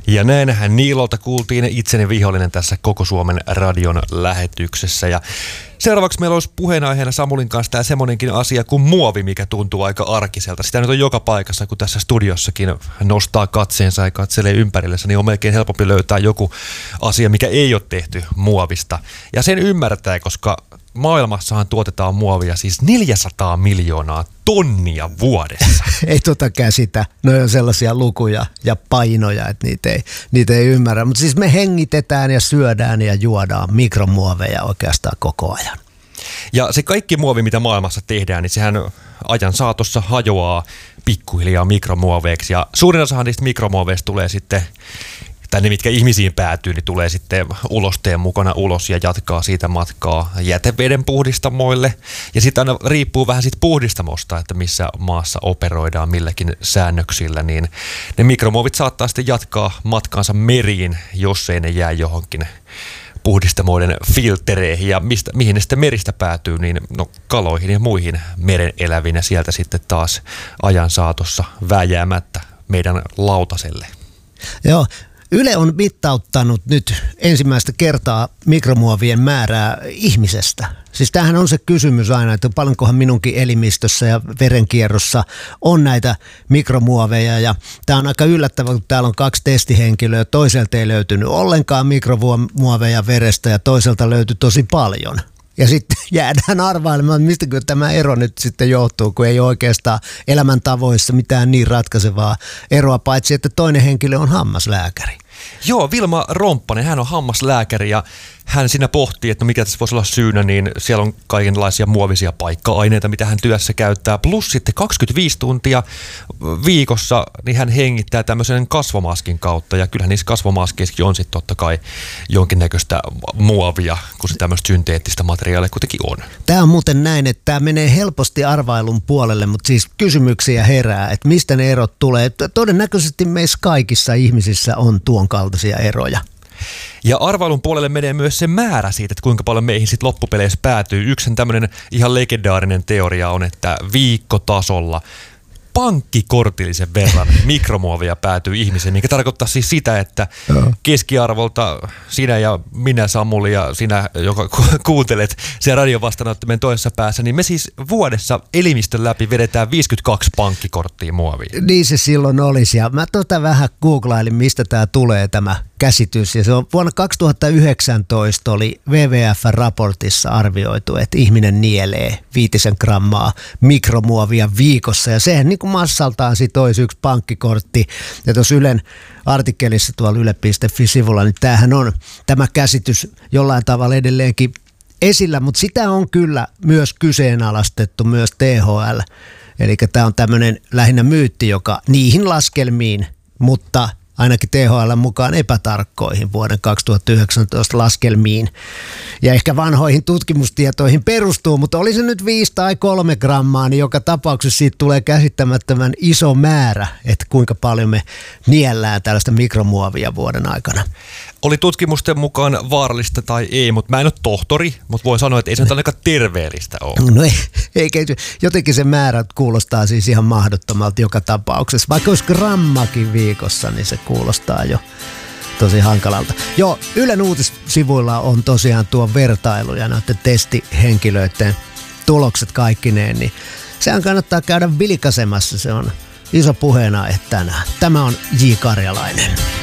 Ja näinhän Niilolta kuultiin itseni vihollinen tässä Koko Suomen radion lähetyksessä. Ja seuraavaksi meillä olisi puheenaiheena Samulin kanssa tämä semmoinenkin asia kuin muovi, mikä tuntuu aika arkiselta. Sitä nyt on joka paikassa, kun tässä studiossakin nostaa katseensa ja katselee ympärillensä, niin on melkein helpompi löytää joku asia, mikä ei ole tehty muovista. Ja sen ymmärtää, koska maailmassahan tuotetaan muovia siis 400 miljoonaa tonnia vuodessa. Ei käsitä. Ne on sellaisia lukuja ja painoja, että niitä ei ymmärrä. Mutta siis me hengitetään ja syödään ja juodaan mikromuoveja oikeastaan koko ajan. Ja se kaikki muovi, mitä maailmassa tehdään, niin sehän ajan saatossa hajoaa pikkuhiljaa mikromuoveiksi. Ja suurin osahan niistä mikromuoveista tulee sitten, tai ne mitkä ihmisiin päätyy, niin tulee sitten ulosteen mukana ulos ja jatkaa siitä matkaa jäteveden puhdistamoille. Ja sitten aina riippuu vähän siitä puhdistamosta, että missä maassa operoidaan milläkin säännöksillä, niin ne mikromuovit saattaa sitten jatkaa matkaansa meriin, jos ei ne jää johonkin puhdistamoiden filtereihin. Ja mihin ne sitten meristä päätyy, niin kaloihin ja muihin meren eläviin, ja sieltä sitten taas ajan saatossa vääjäämättä meidän lautaselle. Joo. Yle on mittauttanut nyt ensimmäistä kertaa mikromuovien määrää ihmisestä. Siis tämähän on se kysymys aina, että paljonkohan minunkin elimistössä ja verenkierrossa on näitä mikromuoveja. Ja tämä on aika yllättävää, kun täällä on 2 testihenkilöä. Toiselta ei löytynyt ollenkaan mikromuoveja verestä ja toiselta löytyi tosi paljon. Ja sitten jäädään arvailemaan, mistä tämä ero nyt sitten johtuu, kun ei oikeastaan elämäntavoissa mitään niin ratkaisevaa eroa, paitsi että toinen henkilö on hammaslääkäri. Joo, Vilma Romppanen, hän on hammaslääkäri ja hän siinä pohtii, että mikä tässä voisi olla syynä, niin siellä on kaikenlaisia muovisia paikka-aineita, mitä hän työssä käyttää. Plus sitten 25 tuntia viikossa niin hän hengittää tämmöisen kasvomaskin kautta. Ja kyllähän niissä kasvomaskeissakin on sitten totta kai jonkinnäköistä muovia, kun se tämmöistä synteettistä materiaalia kuitenkin on. Tämä on muuten näin, että tämä menee helposti arvailun puolelle, mutta siis kysymyksiä herää, että mistä ne erot tulee. Todennäköisesti meissä kaikissa ihmisissä on tuon kaltaisia eroja. Ja arvailun puolelle menee myös se määrä siitä, että kuinka paljon meihin sitten loppupeleissä päätyy. Yksi tämmöinen ihan legendaarinen teoria on, että viikkotasolla pankkikortillisen verran mikromuovia päätyy ihmiseen, mikä tarkoittaa siis sitä, että keskiarvolta sinä ja minä, Samuli, ja sinä, joka kuuntelet sen radion vastaanottimen toisessa päässä, niin me siis vuodessa elimistön läpi vedetään 52 pankkikorttia muovia. Niin se silloin olisi, ja mä vähän googlailin, mistä tämä tulee tämä käsitys, ja se on vuonna 2019 oli WWF-raportissa arvioitu, että ihminen nielee 5 grammaa mikromuovia viikossa, ja sehän niin kuin massaltaan sit olisi yksi pankkikortti, ja tuossa Ylen artikkelissa tuolla yle.fi-sivulla, niin tämähän on tämä käsitys jollain tavalla edelleenkin esillä, mutta sitä on kyllä myös kyseenalaistettu myös THL, eli tämä on tämmöinen lähinnä myytti, joka niihin laskelmiin, mutta ainakin THL mukaan epätarkkoihin vuoden 2019 laskelmiin ja ehkä vanhoihin tutkimustietoihin perustuu, mutta oli se nyt 5 tai 3 grammaa, niin joka tapauksessa siitä tulee käsittämättömän iso määrä, että kuinka paljon me niellään tällaista mikromuovia vuoden aikana. Oli tutkimusten mukaan vaarallista tai ei, mutta mä en ole tohtori, mutta voin sanoa, että ei se nyt ainakaan terveellistä ole. No ei, jotenkin se määrä kuulostaa siis ihan mahdottomalta joka tapauksessa. Vaikka olisi grammakin viikossa, niin se kuulostaa jo tosi hankalalta. Joo, Ylen uutissivuilla on tosiaan tuo vertailu ja näiden testihenkilöiden tulokset kaikkineen, niin sehän kannattaa käydä vilkaisemassa. Se on iso puheenaihe tänään. Tämä on J. Karjalainen.